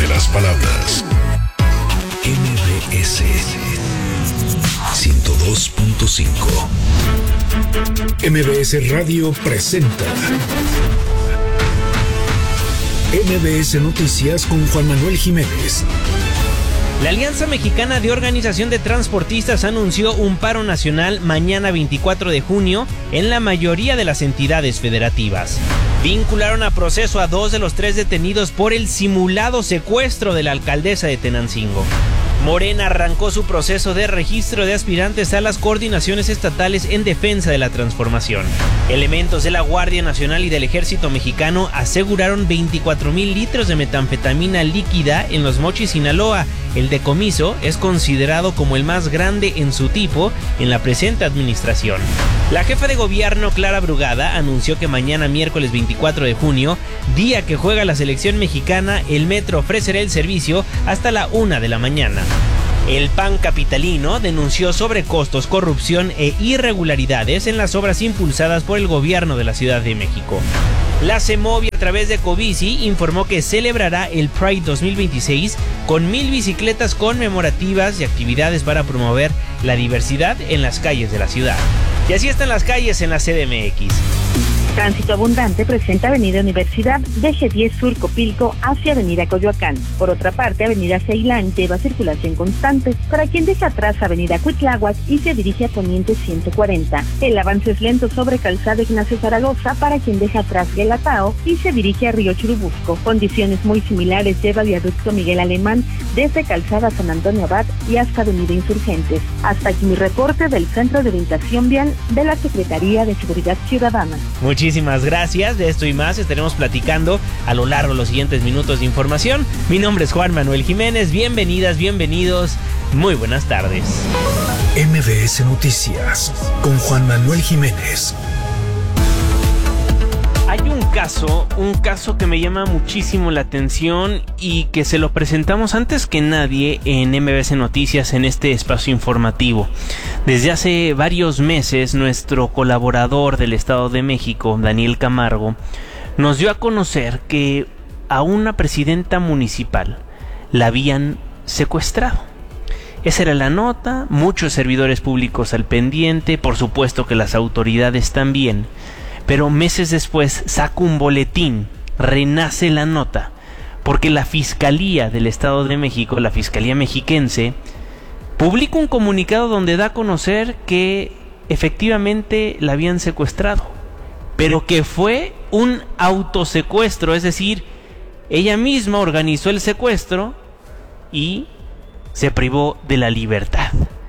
de las palabras. MBS 102.5. MBS Radio presenta MBS Noticias con Juan Manuel Jiménez. La Alianza Mexicana de Organización de Transportistas anunció un paro nacional mañana 24 de junio en la mayoría de las entidades federativas. Vincularon a proceso a 2 de los 3 detenidos por el simulado secuestro de la alcaldesa de Tenancingo. Morena arrancó su proceso de registro de aspirantes a las coordinaciones estatales en defensa de la transformación. Elementos de la Guardia Nacional y del Ejército Mexicano aseguraron 24,000 litros de metanfetamina líquida en Los Mochis, Sinaloa. El decomiso es considerado como el más grande en su tipo en la presente administración. La jefa de gobierno, Clara Brugada, anunció que mañana miércoles 24 de junio, día que juega la selección mexicana, el metro ofrecerá el servicio hasta la 1 de la mañana. El PAN capitalino denunció sobrecostos, corrupción e irregularidades en las obras impulsadas por el gobierno de la Ciudad de México. La CEMOVI, a través de Covici, informó que celebrará el Pride 2026 con 1,000 bicicletas conmemorativas y actividades para promover la diversidad en las calles de la ciudad. Y así están las calles en la CDMX. Tránsito abundante presenta Avenida Universidad de Eje 10 Sur Copilco hacia Avenida Coyoacán. Por otra parte, Avenida Ceilán lleva circulación constante para quien deja atrás Avenida Cuitláhuac y se dirige a Poniente 140. El avance es lento sobre Calzada Ignacio Zaragoza para quien deja atrás Guelatao y se dirige a Río Churubusco. Condiciones muy similares lleva Viaducto Miguel Alemán desde Calzada San Antonio Abad y hasta Avenida Insurgentes. Hasta aquí mi reporte del Centro de Orientación Vial de la Secretaría de Seguridad Ciudadana. Muchísimas gracias. De esto y más estaremos platicando a lo largo de los siguientes minutos de información. Mi nombre es Juan Manuel Jiménez. Bienvenidas, bienvenidos. Muy buenas tardes. MBS Noticias con Juan Manuel Jiménez. Hay un caso que me llama muchísimo la atención y que se lo presentamos antes que nadie en MBS Noticias en este espacio informativo. Desde hace varios meses, nuestro colaborador del Estado de México, Daniel Camargo, nos dio a conocer que a una presidenta municipal la habían secuestrado. Esa era la nota, muchos servidores públicos al pendiente, por supuesto que las autoridades también. Pero meses después saca un boletín, renace la nota, porque la Fiscalía del Estado de México, la Fiscalía Mexiquense, publica un comunicado donde da a conocer que efectivamente la habían secuestrado, pero que fue un autosecuestro, es decir, ella misma organizó el secuestro y se privó de la libertad,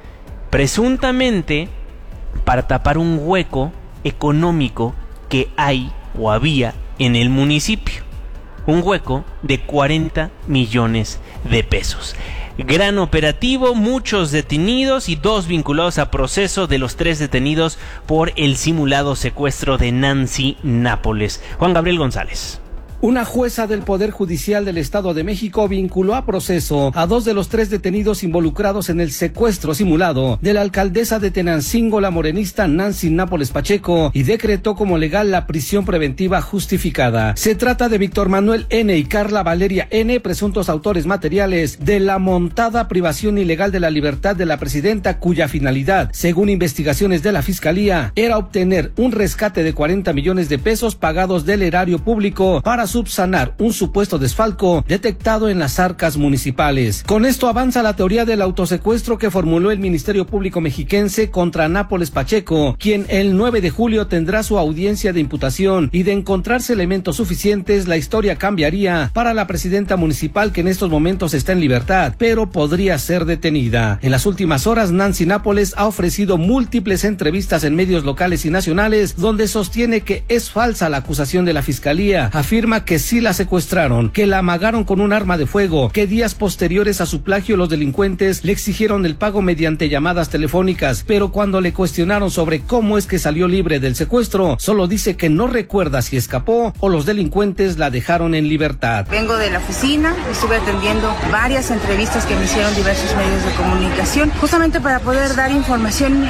presuntamente para tapar un hueco económico que hay o había en el municipio, un hueco de 40 millones de pesos. Gran operativo, muchos detenidos y 2 vinculados a proceso de los 3 detenidos por el simulado secuestro de Nancy Nápoles. Juan Gabriel González. Una jueza del Poder Judicial del Estado de México vinculó a proceso a 2 de los 3 detenidos involucrados en el secuestro simulado de la alcaldesa de Tenancingo, la morenista Nancy Nápoles Pacheco, y decretó como legal la prisión preventiva justificada. Se trata de Víctor Manuel N. y Carla Valeria N., presuntos autores materiales de la montada privación ilegal de la libertad de la presidenta, cuya finalidad, según investigaciones de la Fiscalía, era obtener un rescate de 40 millones de pesos pagados del erario público para subsanar un supuesto desfalco detectado en las arcas municipales. Con esto avanza la teoría del autosecuestro que formuló el Ministerio Público Mexiquense contra Nápoles Pacheco, quien el 9 de julio tendrá su audiencia de imputación, y de encontrarse elementos suficientes, la historia cambiaría para la presidenta municipal, que en estos momentos está en libertad, pero podría ser detenida. En las últimas horas, Nancy Nápoles ha ofrecido múltiples entrevistas en medios locales y nacionales, donde sostiene que es falsa la acusación de la Fiscalía. Afirma que sí la secuestraron, que la amagaron con un arma de fuego, que días posteriores a su plagio los delincuentes le exigieron el pago mediante llamadas telefónicas, pero cuando le cuestionaron sobre cómo es que salió libre del secuestro, solo dice que no recuerda si escapó o los delincuentes la dejaron en libertad. Vengo de la oficina, estuve atendiendo varias entrevistas que me hicieron diversos medios de comunicación, justamente para poder dar información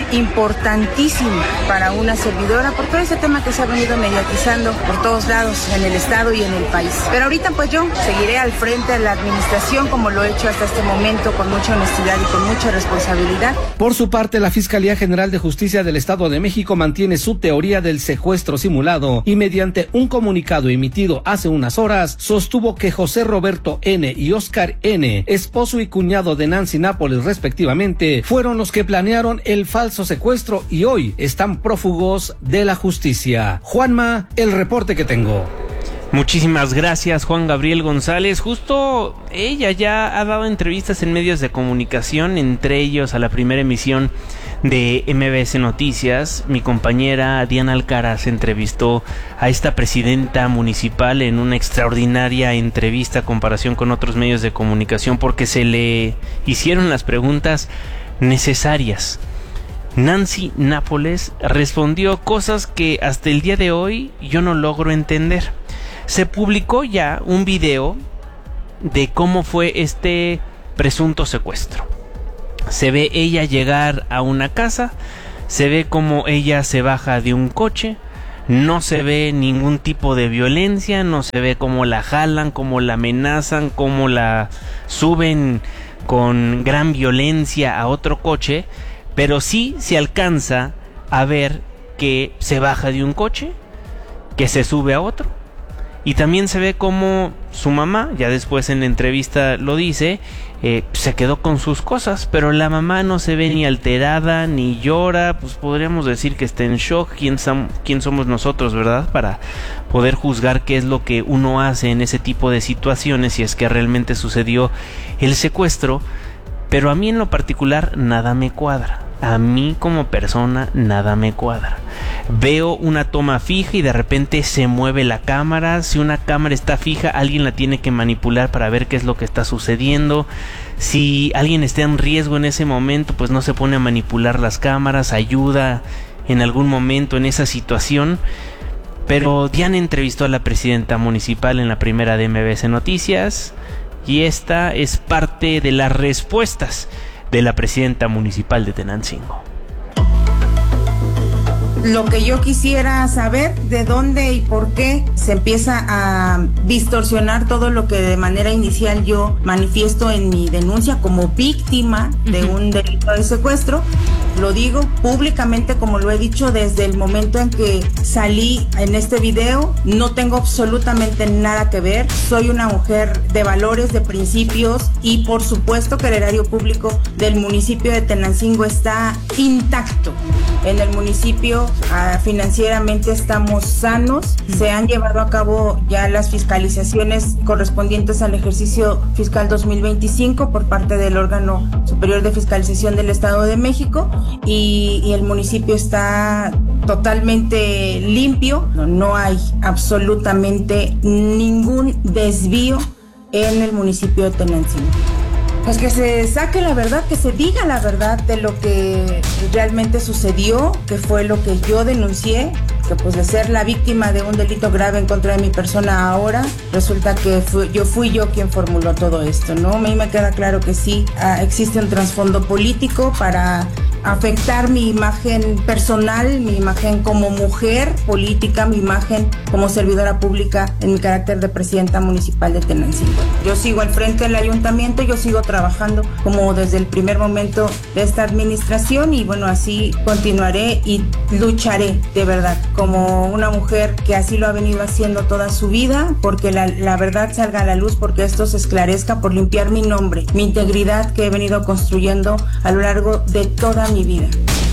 importantísima para una servidora por todo ese tema que se ha venido mediatizando por todos lados en el estado y en el país. Pero ahorita pues yo seguiré al frente de la administración como lo he hecho hasta este momento, con mucha honestidad y con mucha responsabilidad. Por su parte, la Fiscalía General de Justicia del Estado de México mantiene su teoría del secuestro simulado y mediante un comunicado emitido hace unas horas sostuvo que José Roberto N. y Oscar N., esposo y cuñado de Nancy Nápoles respectivamente, fueron los que planearon el falso secuestro y hoy están prófugos de la justicia. Juanma, el reporte que tengo. Muchísimas gracias, Juan Gabriel González. Justo ella ya ha dado entrevistas en medios de comunicación, entre ellos a la primera emisión de MBS Noticias. Mi compañera Diana Alcaraz entrevistó a esta presidenta municipal en una extraordinaria entrevista a comparación con otros medios de comunicación porque se le hicieron las preguntas necesarias. Nancy Nápoles respondió cosas que hasta el día de hoy yo no logro entender. Se publicó ya un video de cómo fue este presunto secuestro. Se ve ella llegar a una casa, se ve cómo ella se baja de un coche, no se ve ningún tipo de violencia, no se ve cómo la jalan, cómo la amenazan, cómo la suben con gran violencia a otro coche, pero sí se alcanza a ver que se baja de un coche, que se sube a otro. Y también se ve como su mamá, ya después en la entrevista lo dice, se quedó con sus cosas, pero la mamá no se ve ni alterada, ni llora, pues podríamos decir que está en shock. ¿Quién somos nosotros, verdad? Para poder juzgar qué es lo que uno hace en ese tipo de situaciones, si es que realmente sucedió el secuestro. Pero a mí en lo particular nada me cuadra. A mí como persona nada me cuadra. Veo una toma fija y de repente se mueve la cámara. Si una cámara está fija, alguien la tiene que manipular para ver qué es lo que está sucediendo. Si alguien está en riesgo en ese momento, pues no se pone a manipular las cámaras, ayuda en algún momento en esa situación. Pero Diana entrevistó a la presidenta municipal en la primera de MBS Noticias y esta es parte de las respuestas de la presidenta municipal de Tenancingo. Lo que yo quisiera saber, de dónde y por qué se empieza a distorsionar todo lo que de manera inicial yo manifiesto en mi denuncia como víctima de un delito de secuestro. Lo digo públicamente, como lo he dicho desde el momento en que salí en este video. No tengo absolutamente nada que ver. Soy una mujer de valores, de principios, y por supuesto que el erario público del municipio de Tenancingo está intacto. En el municipio financieramente estamos sanos. Se han llevado a cabo ya las fiscalizaciones correspondientes al ejercicio fiscal 2025 por parte del órgano superior de fiscalización del Estado de México, y el municipio está totalmente limpio. No hay absolutamente ningún desvío en el municipio de Tenancingo. Pues que se saque la verdad, que se diga la verdad de lo que realmente sucedió, que fue lo que yo denuncié, que pues de ser la víctima de un delito grave en contra de mi persona ahora, resulta que fui yo quien formuló todo esto, ¿no? A mí me queda claro que sí, existe un trasfondo político para afectar mi imagen personal, mi imagen como mujer política, mi imagen como servidora pública en mi carácter de presidenta municipal de Tenancingo. Yo sigo al frente del ayuntamiento, yo sigo trabajando como desde el primer momento de esta administración, y bueno, así continuaré y lucharé de verdad como una mujer que así lo ha venido haciendo toda su vida, porque la verdad salga a la luz, porque esto se esclarezca, por limpiar mi nombre, mi integridad que he venido construyendo a lo largo de toda mi vida.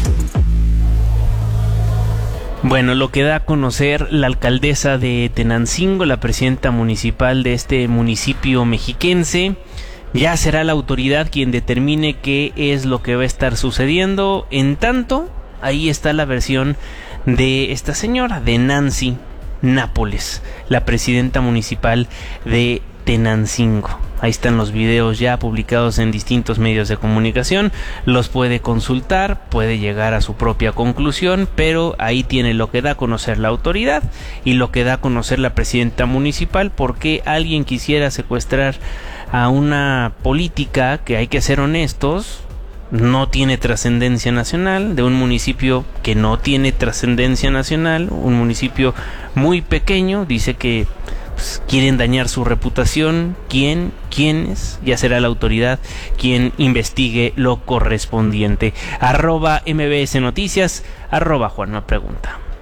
Bueno, lo que da a conocer la alcaldesa de Tenancingo, la presidenta municipal de este municipio mexiquense, ya será la autoridad quien determine qué es lo que va a estar sucediendo. En tanto, ahí está la versión de esta señora, de Nancy Nápoles, la presidenta municipal de Tenancingo. Ahí están los videos ya publicados en distintos medios de comunicación, los puede consultar, puede llegar a su propia conclusión, pero ahí tiene lo que da a conocer la autoridad y lo que da a conocer la presidenta municipal. Porque alguien quisiera secuestrar a una política que, hay que ser honestos, no tiene trascendencia nacional, de un municipio que no tiene trascendencia nacional, un municipio muy pequeño. Dice que pues, quieren dañar su reputación. ¿Quiénes? Ya será la autoridad quien investigue lo correspondiente. @MBS Noticias, @Juanma Pregunta.